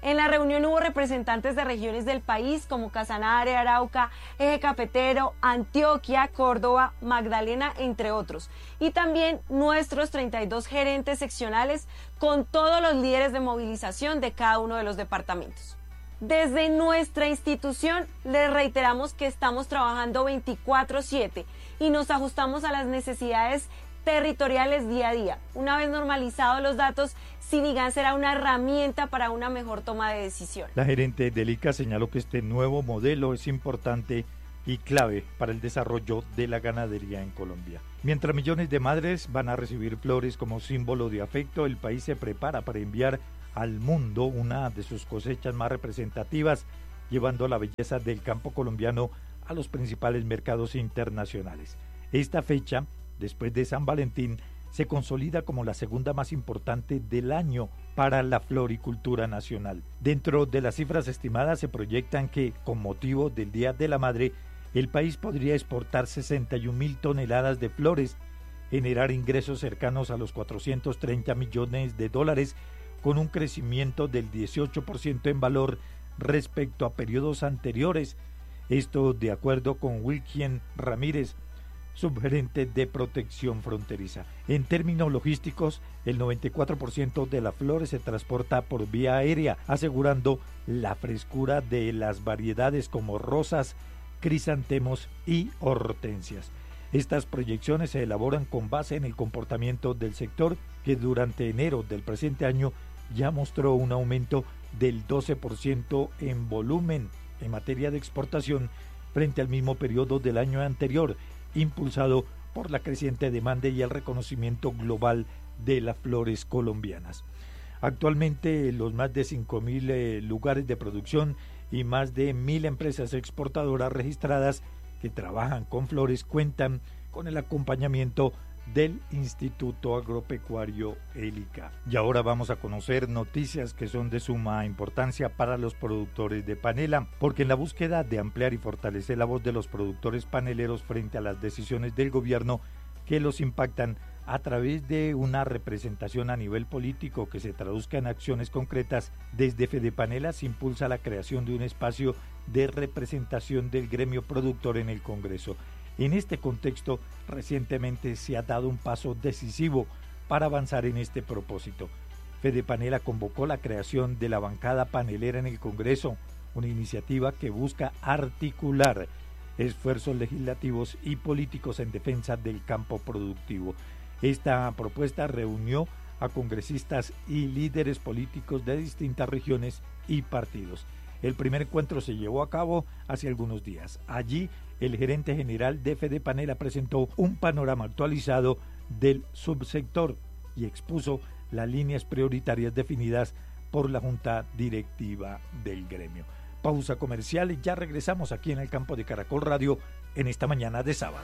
En la reunión hubo representantes de regiones del país como Casanare, Arauca, Eje Cafetero, Antioquia, Córdoba, Magdalena, entre otros. Y también nuestros treinta y dos gerentes seccionales con todos los líderes de movilización de cada uno de los departamentos. Desde nuestra institución les reiteramos que estamos trabajando veinticuatro siete y nos ajustamos a las necesidades territoriales día a día. Una vez normalizados los datos, Sinigan será una herramienta para una mejor toma de decisión. La gerente del I C A señaló que este nuevo modelo es importante y clave para el desarrollo de la ganadería en Colombia. Mientras millones de madres van a recibir flores como símbolo de afecto, el país se prepara para enviar al mundo una de sus cosechas más representativas, llevando la belleza del campo colombiano a los principales mercados internacionales. Esta fecha, después de San Valentín, se consolida como la segunda más importante del año para la floricultura nacional. Dentro de las cifras estimadas se proyectan que, con motivo del Día de la Madre, el país podría exportar sesenta y un mil toneladas de flores, generar ingresos cercanos a los cuatrocientos treinta millones de dólares, con un crecimiento del dieciocho por ciento en valor respecto a periodos anteriores. Esto de acuerdo con Wilkien Ramírez, subgerente de protección fronteriza. En términos logísticos, el noventa y cuatro por ciento de las flores se transporta por vía aérea, asegurando la frescura de las variedades como rosas, crisantemos y hortensias. Estas proyecciones se elaboran con base en el comportamiento del sector, que durante enero del presente año ya mostró un aumento del doce por ciento en volumen en materia de exportación frente al mismo periodo del año anterior, impulsado por la creciente demanda y el reconocimiento global de las flores colombianas. Actualmente, los más de cinco mil eh, lugares de producción y más de mil empresas exportadoras registradas que trabajan con flores cuentan con el acompañamiento del Instituto Agropecuario el I C A. Y ahora vamos a conocer noticias que son de suma importancia para los productores de panela, porque en la búsqueda de ampliar y fortalecer la voz de los productores paneleros frente a las decisiones del gobierno que los impactan a través de una representación a nivel político que se traduzca en acciones concretas, desde Fedepanela se impulsa la creación de un espacio de representación del gremio productor en el Congreso. En este contexto, recientemente se ha dado un paso decisivo para avanzar en este propósito. Fedepanela convocó la creación de la bancada panelera en el Congreso, una iniciativa que busca articular esfuerzos legislativos y políticos en defensa del campo productivo. Esta propuesta reunió a congresistas y líderes políticos de distintas regiones y partidos. El primer encuentro se llevó a cabo hace algunos días. Allí, el gerente general de Fedepanela presentó un panorama actualizado del subsector y expuso las líneas prioritarias definidas por la Junta Directiva del gremio. Pausa comercial y ya regresamos aquí en el campo de Caracol Radio en esta mañana de sábado.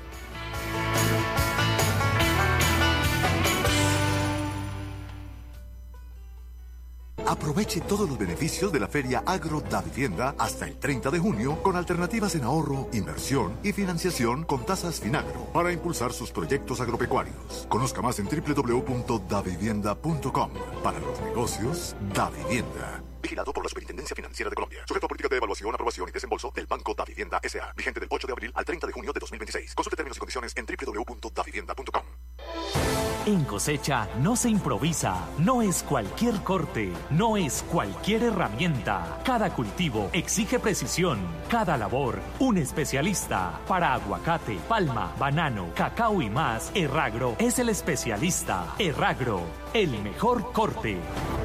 Aproveche todos los beneficios de la Feria Agro Davivienda hasta el treinta de junio con alternativas en ahorro, inversión y financiación con tasas Finagro para impulsar sus proyectos agropecuarios. Conozca más en doble u doble u doble u punto davivienda punto com. Para los negocios, Davivienda. Vigilado por la Superintendencia Financiera de Colombia. Sujeto a política de evaluación, aprobación y desembolso del Banco Davivienda S A Vigente del ocho de abril al treinta de junio de dos mil veintiséis. Consulte términos y condiciones en doble u doble u doble u punto davivienda punto com. En cosecha no se improvisa, no es cualquier corte, no es cualquier herramienta. Cada cultivo exige precisión, cada labor un especialista. Para aguacate, palma, banano, cacao y más, Erragro es el especialista. Erragro, el mejor corte.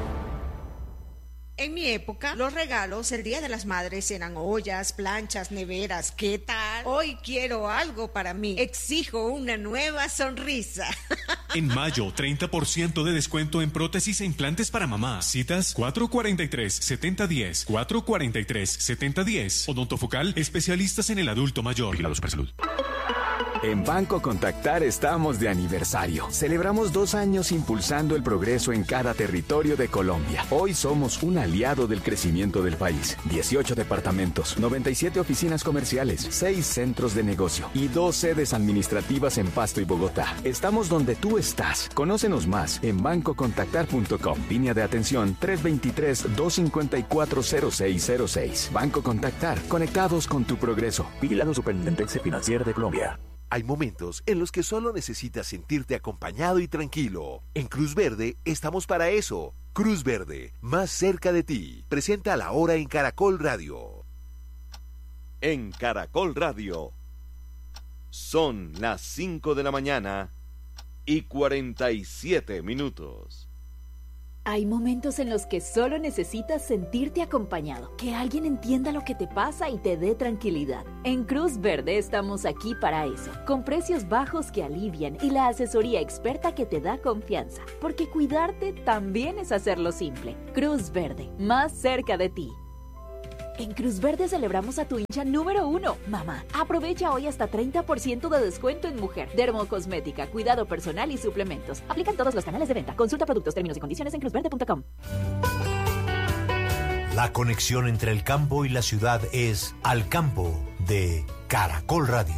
En mi época, los regalos el Día de las Madres eran ollas, planchas, neveras. ¿Qué tal? Hoy quiero algo para mí. Exijo una nueva sonrisa. En mayo, treinta por ciento de descuento en prótesis e implantes para mamá. Citas cuatro cuarenta y tres, setenta diez, cuatro cuarenta y tres, setenta diez. Odontofocal, especialistas en el adulto mayor. Vigilado Supersalud. En Banco Contactar estamos de aniversario. Celebramos dos años impulsando el progreso en cada territorio de Colombia. Hoy somos un aliado del crecimiento del país. dieciocho departamentos, noventa y siete oficinas comerciales, seis centros de negocio y dos sedes administrativas en Pasto y Bogotá. Estamos donde tú estás. Conócenos más en banco contactar punto com. Línea de atención tres dos tres, dos cinco cuatro, cero seis cero seis. Banco Contactar. Conectados con tu progreso. Vigilado Superintendencia Financiera de Colombia. Hay momentos en los que solo necesitas sentirte acompañado y tranquilo. En Cruz Verde estamos para eso. Cruz Verde, más cerca de ti. Presenta La Hora en Caracol Radio. En Caracol Radio son las cinco de la mañana y cuarenta y siete minutos. Hay momentos en los que solo necesitas sentirte acompañado, que alguien entienda lo que te pasa y te dé tranquilidad. En Cruz Verde estamos aquí para eso, con precios bajos que alivian y la asesoría experta que te da confianza, porque cuidarte también es hacerlo simple. Cruz Verde, más cerca de ti. En Cruz Verde celebramos a tu hincha número uno, mamá. Aprovecha hoy hasta treinta por ciento de descuento en mujer, dermocosmética, cuidado personal y suplementos. Aplican todos los canales de venta. Consulta productos, términos y condiciones en cruz verde punto com. La conexión entre el campo y la ciudad es Al Campo de Caracol Radio.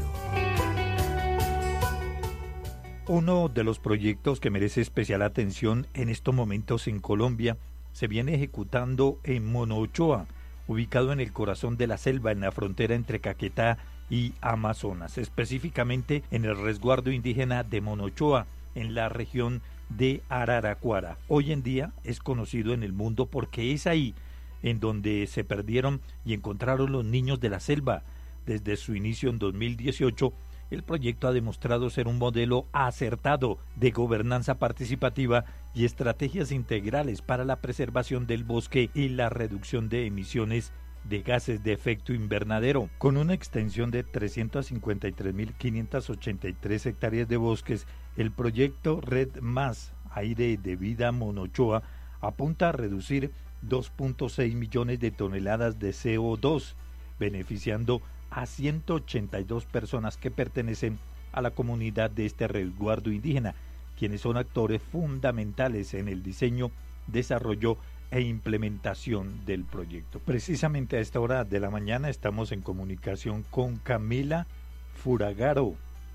Uno de los proyectos que merece especial atención en estos momentos en Colombia se viene ejecutando en Monochoa, ubicado en el corazón de la selva, en la frontera entre Caquetá y Amazonas, específicamente en el resguardo indígena de Monochoa, en la región de Araraquara. Hoy en día es conocido en el mundo porque es ahí en donde se perdieron y encontraron los niños de la selva. Desde su inicio en dos mil dieciocho, el proyecto ha demostrado ser un modelo acertado de gobernanza participativa y estrategias integrales para la preservación del bosque y la reducción de emisiones de gases de efecto invernadero. Con una extensión de trescientas cincuenta y tres mil quinientas ochenta y tres hectáreas de bosques, el proyecto Red Más Aire de Vida Monochoa apunta a reducir dos punto seis millones de toneladas de C O dos, beneficiando a ciento ochenta y dos personas que pertenecen a la comunidad de este resguardo indígena, quienes son actores fundamentales en el diseño, desarrollo e implementación del proyecto. Precisamente a esta hora de la mañana estamos en comunicación con Camila Furagaro,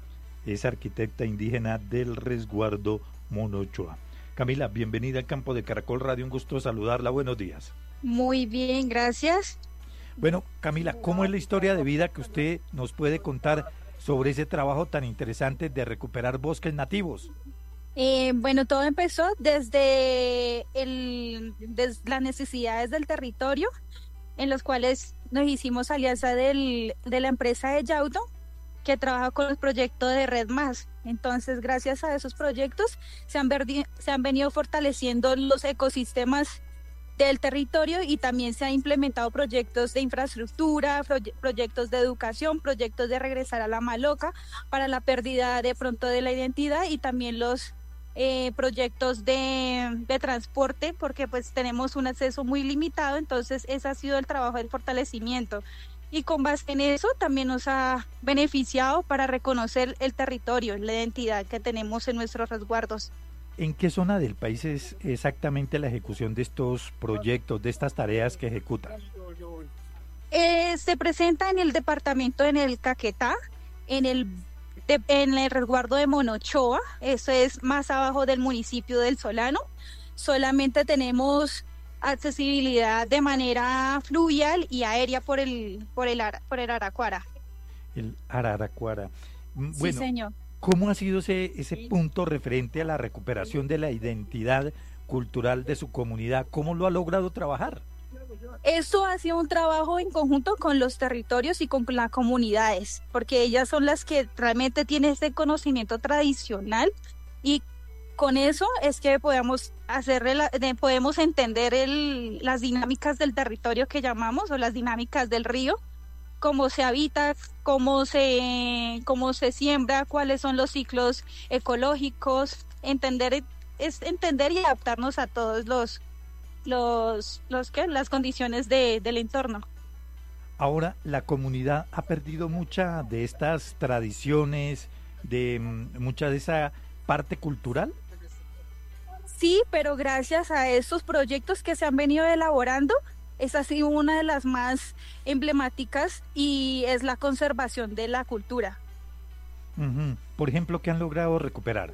es arquitecta indígena del resguardo Monochoa. Camila, bienvenida al campo de Caracol Radio, un gusto saludarla, buenos días. Muy bien, gracias. Bueno, Camila, ¿cómo es la historia de vida que usted nos puede contar sobre ese trabajo tan interesante de recuperar bosques nativos? Eh, bueno, todo empezó desde, el, desde las necesidades del territorio, en los cuales nos hicimos alianza del, de la empresa de Yaudo, que trabaja con el proyecto de Red Más. Entonces, gracias a esos proyectos se han, verdi, se han venido fortaleciendo los ecosistemas del territorio y también se han implementado proyectos de infraestructura, proye- proyectos de educación, proyectos de regresar a la maloca para la pérdida de pronto de la identidad y también los eh, proyectos de, de transporte, porque pues tenemos un acceso muy limitado, entonces ese ha sido el trabajo del fortalecimiento. Y con base en eso también nos ha beneficiado para reconocer el territorio, la identidad que tenemos en nuestros resguardos. ¿En qué zona del país es exactamente la ejecución de estos proyectos, de estas tareas que ejecutan? Eh, se presenta en el departamento, en el Caquetá, en el, de, en el resguardo de Monochoa, eso es más abajo del municipio del Solano. Solamente tenemos accesibilidad de manera fluvial y aérea por el, por el, por el Araraquara. El Araraquara. Bueno, sí, señor. ¿Cómo ha sido ese, ese punto referente a la recuperación de la identidad cultural de su comunidad? ¿Cómo lo ha logrado trabajar? Esto ha sido un trabajo en conjunto con los territorios y con las comunidades, porque ellas son las que realmente tienen este conocimiento tradicional y con eso es que podemos hacer, podemos entender el, las dinámicas del territorio que llamamos o las dinámicas del río, cómo se habita, cómo se, cómo se siembra, cuáles son los ciclos ecológicos, entender es entender y adaptarnos a todos los los los que las condiciones de, del entorno. Ahora, la comunidad ha perdido mucha de estas tradiciones, de mm, mucha de esa parte cultural. Sí, pero gracias a estos proyectos que se han venido elaborando, es así una de las más emblemáticas y es la conservación de la cultura. Uh-huh. Por ejemplo, ¿qué han logrado recuperar?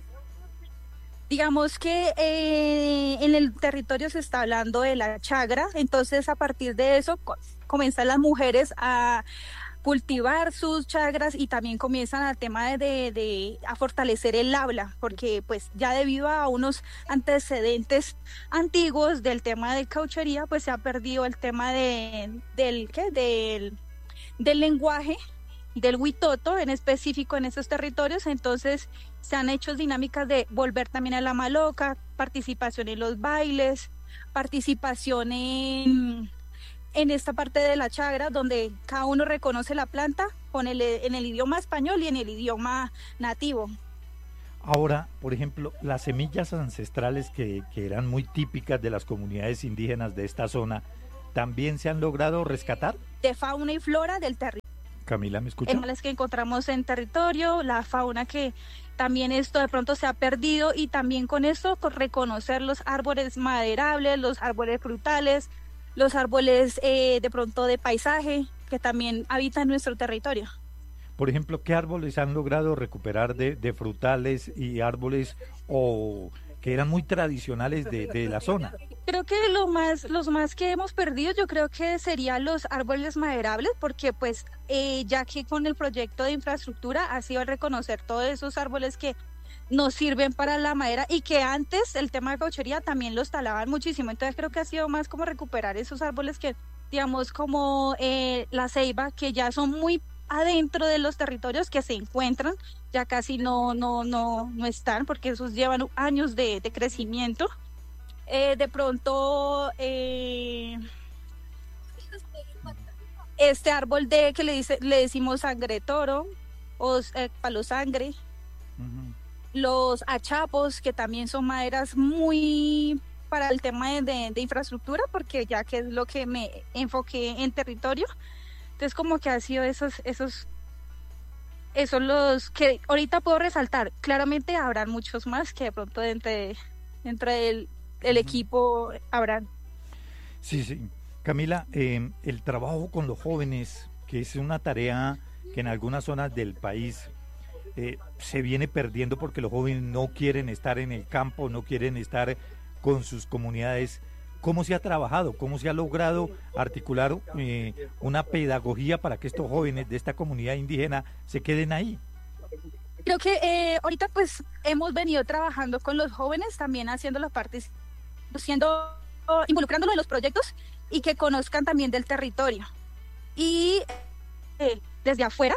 Digamos que eh, en el territorio se está hablando de la chagra, entonces a partir de eso co- comienzan las mujeres a cultivar sus chagras y también comienzan al tema de, de, de a fortalecer el habla, porque pues ya debido a unos antecedentes antiguos del tema de cauchería, pues se ha perdido el tema de, del, ¿qué? del del lenguaje, del huitoto en específico en esos territorios, entonces se han hecho dinámicas de volver también a la maloca, participación en los bailes, participación en, en esta parte de la chagra, donde cada uno reconoce la planta con el, en el idioma español y en el idioma nativo. Ahora, por ejemplo, las semillas ancestrales que, que eran muy típicas de las comunidades indígenas de esta zona, ¿también se han logrado rescatar? De fauna y flora del territorio. Camila, ¿me escucha? Animales que encontramos en territorio, la fauna que también esto de pronto se ha perdido y también con esto con reconocer los árboles maderables, los árboles frutales, los árboles eh, de pronto de paisaje que también habitan nuestro territorio. Por ejemplo, ¿qué árboles han logrado recuperar de, de frutales y árboles o que eran muy tradicionales de, de la zona? Creo que lo más, los más que hemos perdido, yo creo que serían los árboles maderables, porque pues eh, ya que con el proyecto de infraestructura ha sido reconocer todos esos árboles que nos sirven para la madera y que antes el tema de cauchería también los talaban muchísimo, entonces creo que ha sido más como recuperar esos árboles que, digamos, como eh, la ceiba, que ya son muy adentro de los territorios que se encuentran, ya casi no, no, no, no están, porque esos llevan años de, de crecimiento. Eh, de pronto eh, este árbol de que le dice le decimos sangre de toro o eh, palo sangre, uh-huh. Los achapos, que también son maderas muy para el tema de, de, de infraestructura, porque ya que es lo que me enfoqué en territorio, entonces como que ha sido esos esos esos los que ahorita puedo resaltar. Claramente habrán muchos más que de pronto dentro de, dentro del el equipo habrán. Sí, sí. Camila, eh, el trabajo con los jóvenes, que es una tarea que en algunas zonas del país eh, se viene perdiendo porque los jóvenes no quieren estar en el campo, no quieren estar con sus comunidades. ¿Cómo se ha trabajado? ¿Cómo se ha logrado articular eh, una pedagogía para que estos jóvenes de esta comunidad indígena se queden ahí? Creo que eh, ahorita pues hemos venido trabajando con los jóvenes, también haciendo las partes, siendo, involucrándolos en los proyectos y que conozcan también del territorio. Y eh, desde afuera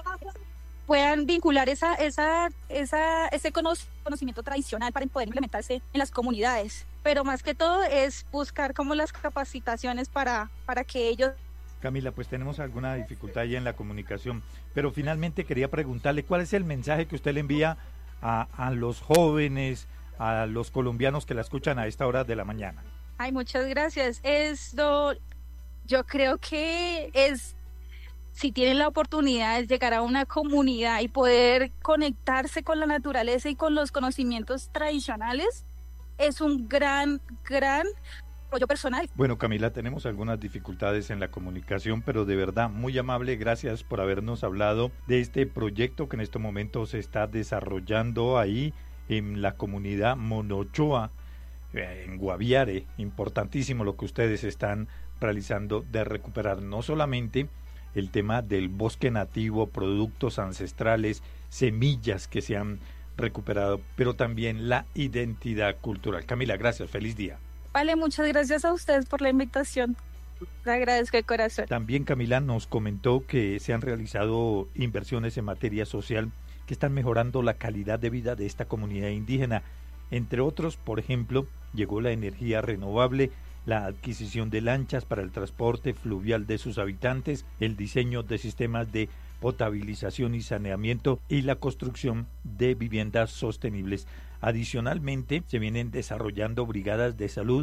puedan vincular esa, esa, esa, ese conocimiento tradicional para poder implementarse en las comunidades. Pero más que todo es buscar como las capacitaciones para, para que ellos... Camila, pues tenemos alguna dificultad ya en la comunicación, pero finalmente quería preguntarle cuál es el mensaje que usted le envía a, a los jóvenes, a los colombianos que la escuchan a esta hora de la mañana. Ay, muchas gracias. Esto, yo creo que es, si tienen la oportunidad de llegar a una comunidad y poder conectarse con la naturaleza y con los conocimientos tradicionales, es un gran, gran apoyo personal. Bueno, Camila, tenemos algunas dificultades en la comunicación, pero de verdad muy amable, gracias por habernos hablado de este proyecto que en este momento se está desarrollando ahí en la comunidad Monochoa, en Guaviare. Importantísimo lo que ustedes están realizando de recuperar no solamente el tema del bosque nativo, productos ancestrales, semillas que se han recuperado, pero también la identidad cultural. Camila, gracias, feliz día. Vale, muchas gracias a ustedes por la invitación. Le agradezco de corazón. También Camila nos comentó que se han realizado inversiones en materia social que están mejorando la calidad de vida de esta comunidad indígena. Entre otros, por ejemplo, llegó la energía renovable, la adquisición de lanchas para el transporte fluvial de sus habitantes, el diseño de sistemas de potabilización y saneamiento y la construcción de viviendas sostenibles. Adicionalmente, se vienen desarrollando brigadas de salud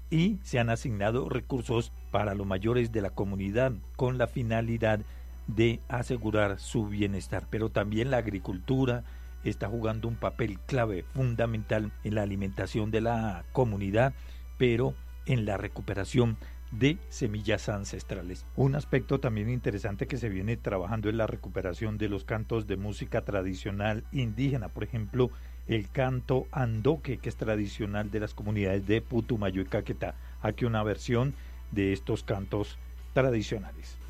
y se han asignado recursos para los mayores de la comunidad con la finalidad de asegurar su bienestar. Pero también la agricultura está jugando un papel clave, fundamental en la alimentación de la comunidad, pero en la recuperación de semillas ancestrales. Un aspecto también interesante que se viene trabajando es la recuperación de los cantos de música tradicional indígena, por ejemplo, el canto andoque, que es tradicional de las comunidades de Putumayo y Caquetá. Aquí una versión de estos cantos tradicionales.